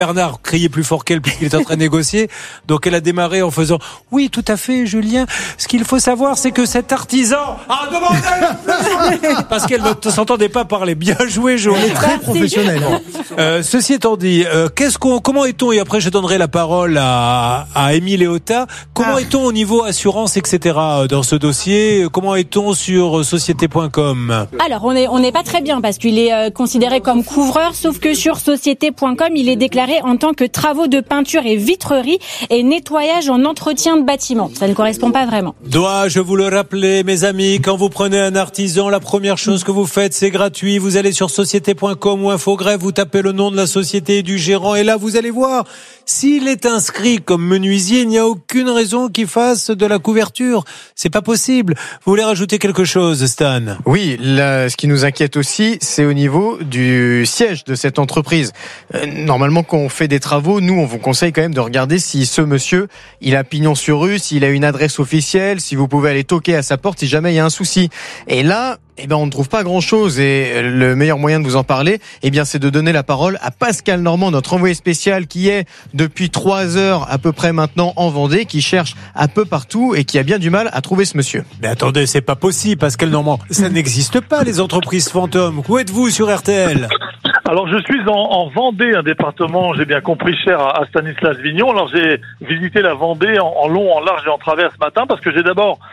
Bernard criait plus fort qu'elle puisqu'il est en train de négocier. Donc elle a démarré en faisant « Oui, tout à fait, Julien. Ce qu'il faut savoir, c'est que cet artisan a demandé le plus !» Parce qu'elle ne s'entendait pas parler. Bien joué, Joël. Très professionnel. Ceci étant dit, comment est-on, et après je donnerai la parole à Émile Léota, comment est-on au niveau assurance, etc. dans ce dossier? Comment est-on sur société.com? Alors, on n'est pas très bien parce qu'il est considéré comme couvreur, sauf que sur société.com, il est déclaré en tant que travaux de peinture et vitrerie et nettoyage en entretien de bâtiment. Ça ne correspond pas vraiment. Dois-je vous le rappeler, mes amis, quand vous prenez un artisan, la première chose que vous faites, c'est gratuit. Vous allez sur société.com ou Infogreffe, vous tapez le nom de la société et du gérant et là, vous allez voir, s'il est inscrit comme menuisier, il n'y a aucune raison qu'il fasse de la couverture. C'est pas possible. Vous voulez rajouter quelque chose, Stan? Oui, ce qui nous inquiète aussi, c'est au niveau du siège de cette entreprise. Normalement, quand on fait des travaux, nous, on vous conseille quand même de regarder si ce monsieur, il a pignon sur rue, s'il a une adresse officielle, si vous pouvez aller toquer à sa porte si jamais il y a un souci. Et là, on ne trouve pas grand-chose. Et le meilleur moyen de vous en parler, c'est de donner la parole à Pascal Normand, notre envoyé spécial qui est depuis 3 heures à peu près maintenant en Vendée, qui cherche un peu partout et qui a bien du mal à trouver ce monsieur. Mais attendez, c'est pas possible, Pascal Normand. Ça n'existe pas, les entreprises fantômes. Où êtes-vous sur RTL? Alors je suis en Vendée, un département, j'ai bien compris, cher à Stanislas Vignon. Alors j'ai visité la Vendée en long, en large et en travers ce matin parce que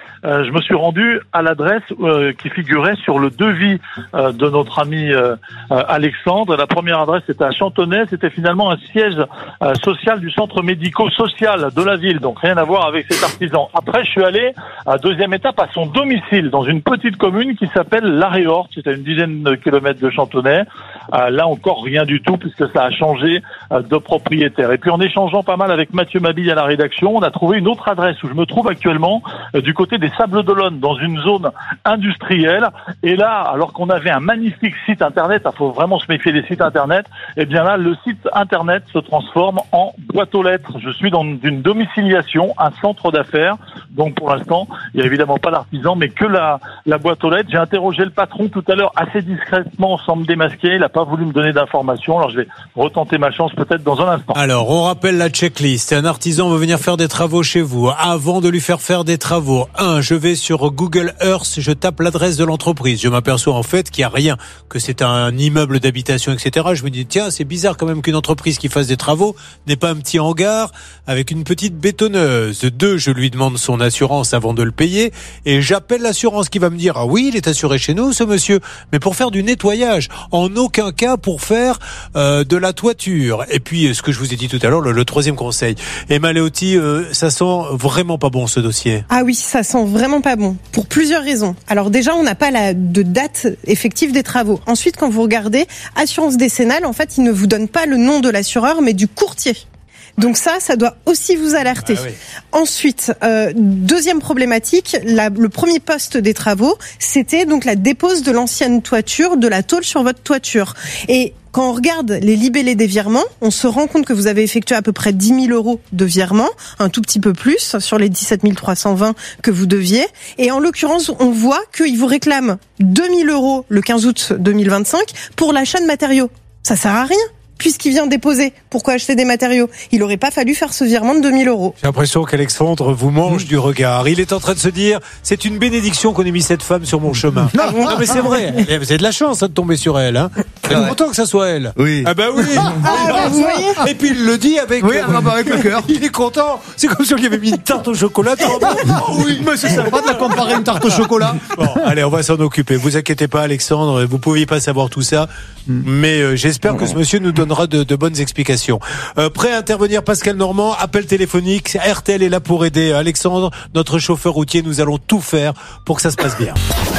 je me suis rendu à l'adresse qui figurait sur le devis de notre ami Alexandre. La première adresse était à Chantonnay, c'était finalement un siège social du centre médico-social de la ville, donc rien à voir avec cet artisan. Après je suis allé à deuxième étape à son domicile dans une petite commune qui s'appelle La Réorte, c'est à une dizaine de kilomètres de Chantonnay. Là encore rien du tout puisque ça a changé de propriétaire. Et puis en échangeant pas mal avec Mathieu Mabille à la rédaction, on a trouvé une autre adresse où je me trouve actuellement du côté des Sables d'Olonne dans une zone industrielle. Et là, alors qu'on avait un magnifique site internet, il faut vraiment se méfier des sites internet, là le site internet se transforme en boîte aux lettres. Je suis dans une domiciliation, un centre d'affaires. Donc pour l'instant, il n'y a évidemment pas d'artisan, mais que la boîte aux lettres. J'ai interrogé le patron tout à l'heure assez discrètement sans me démasquer. Il n'a pas voulu me donner d'informations. Alors je vais retenter ma chance peut-être dans un instant. Alors on rappelle la checklist. Un artisan veut venir faire des travaux chez vous. Avant de lui faire des travaux, je vais sur Google Earth, je tape l'adresse de l'entreprise. Je m'aperçois en fait qu'il n'y a rien, que c'est un immeuble d'habitation, etc. Je me dis tiens, c'est bizarre quand même qu'une entreprise qui fasse des travaux n'ait pas un petit hangar avec une petite bétonneuse. 2, je lui demande son assurance avant de le payer et j'appelle l'assurance qui va me dire ah oui, il est assuré chez nous ce monsieur, mais pour faire du nettoyage, en aucun cas pour faire de la toiture. Et puis ce que je vous ai dit tout à l'heure, le troisième conseil. Emma Léoty, ça sent vraiment pas bon ce dossier. Ah oui, ça sent vraiment pas bon pour plusieurs raisons. Alors déjà, on n'a pas de date effective des travaux. Ensuite, quand vous regardez assurance décennale, en fait, il ne vous donne pas le nom de l'assureur, mais du courtier. Donc ça doit aussi vous alerter. Ah oui. Ensuite, deuxième problématique, le premier poste des travaux, c'était donc la dépose de l'ancienne toiture, de la tôle sur votre toiture. Et quand on regarde les libellés des virements, on se rend compte que vous avez effectué à peu près 10 000 euros de virements, un tout petit peu plus, sur les 17 320 que vous deviez. Et en l'occurrence, on voit qu'ils vous réclament 2 000 euros le 15 août 2025 pour l'achat de matériaux. Ça sert à rien. Puisqu'il vient déposer, pourquoi acheter des matériaux? Il n'aurait pas fallu faire ce virement de 2 000 euros. J'ai l'impression qu'Alexandre vous mange du regard. Il est en train de se dire, c'est une bénédiction qu'on ait mis cette femme sur mon chemin. Non mais c'est vrai. Vous avez de la chance de tomber sur elle. Vous êtes content que ça soit elle? Oui. Ah bah oui. Vous voyez? Et puis il le dit avec le cœur. Il est content. C'est comme si on lui avait mis une tarte au chocolat. Oui, mais c'est sympa de la comparer à une tarte au chocolat. Bon, allez, on va s'en occuper. Vous inquiétez pas, Alexandre. Vous pouviez pas savoir tout ça, mais j'espère que ce monsieur nous donnera de bonnes explications. Prêt à intervenir, Pascal Normand, appel téléphonique. RTL est là pour aider Alexandre, notre chauffeur routier. Nous allons tout faire pour que ça se passe bien.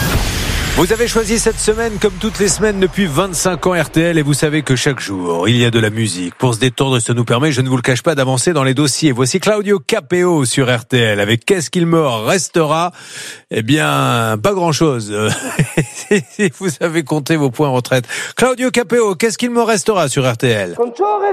Vous avez choisi cette semaine, comme toutes les semaines depuis 25 ans, RTL, et vous savez que chaque jour, il y a de la musique. Pour se détendre, ça nous permet, je ne vous le cache pas, d'avancer dans les dossiers. Voici Claudio Capeo sur RTL, avec Qu'est-ce qu'il me restera? Eh bien, pas grand-chose. Vous avez compté vos points en retraite. Claudio Capeo, Qu'est-ce qu'il me restera sur RTL?